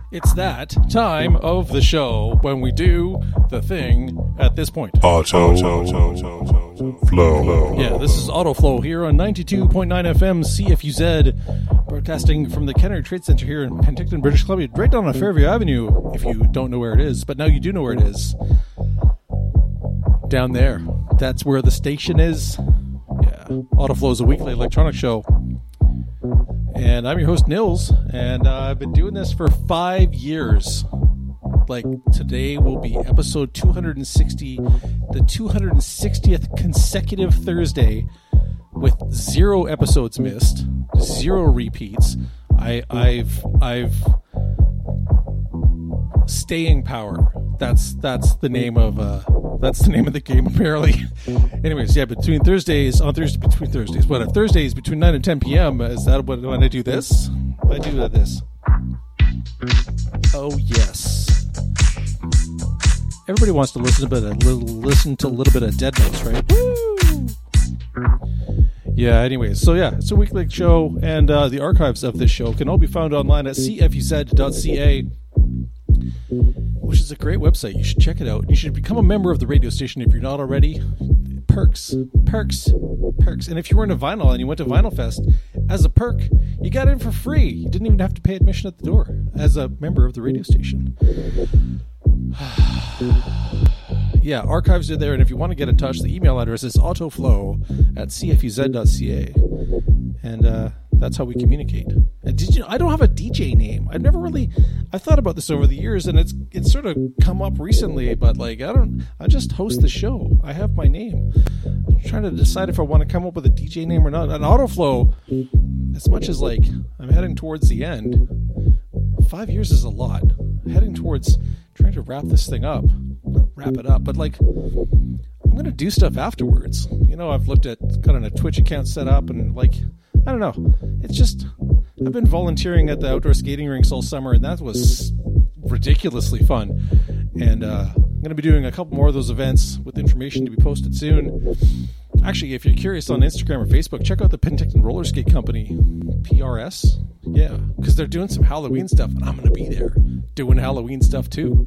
It's that time of the show when we do the thing at this point. Auto Flow. Yeah, this is Auto Flow here on 92.9 FM CFUZ, broadcasting from the Kennedy Trade Center here in Penticton, British Columbia, right down on Fairview Avenue, if you don't know where it is, but now you do know where it is. Down there. That's where the station is. Yeah, Auto Flow is a weekly electronic show. And I'm your host, Nils, and I've been doing this for 5 years. Like, today will be episode 260, the 260th consecutive Thursday with 0 episodes missed, 0 repeats. I've staying power. That's the name of the game, apparently. Anyways, yeah, between Thursdays, Thursdays between 9 and 10 p.m. Is that when I do this? I do this. Oh yes. Everybody wants to listen to a little bit of Deadmau5, right? Woo! Yeah, anyways, so yeah, it's a weekly show, and the archives of this show can all be found online at cfuz.ca, which is a great website. You should check it out. You should become a member of the radio station if you're not already. Perks. And if you were in a vinyl and you went to Vinyl Fest, as a perk, you got in for free. You didn't even have to pay admission at the door as a member of the radio station. Yeah, archives are there, and if you want to get in touch, the email address is autoflow@cfuz.ca, and that's how we communicate. And did you know, I don't have a DJ name. I've thought about this over the years, and it's sort of come up recently, but like I just host the show. I have my name. I'm trying to decide if I want to come up with a DJ name or not. And Autoflow, as much as like I'm heading towards the end, 5 years is a lot. I'm heading towards trying to wrap this thing up. Not wrap it up, but like I'm going to do stuff afterwards. You know, I've looked at got a Twitch account set up, and like, I don't know. It's just, I've been volunteering at the outdoor skating rinks all summer, and that was ridiculously fun. And I'm going to be doing a couple more of those events with information to be posted soon. Actually, if you're curious on Instagram or Facebook, check out the Penticton Roller Skate Company, PRS. Yeah, because they're doing some Halloween stuff, and I'm going to be there doing Halloween stuff too.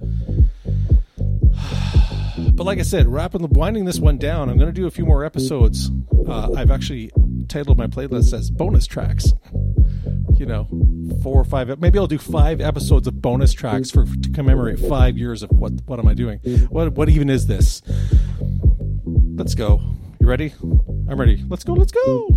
But like I said, winding this one down, I'm going to do a few more episodes. I've actually titled my playlist as bonus tracks. You know, 4 or 5. Maybe I'll do 5 episodes of bonus tracks to commemorate 5 years of what am I doing? What even is this? Let's go. You ready? I'm ready. Let's go.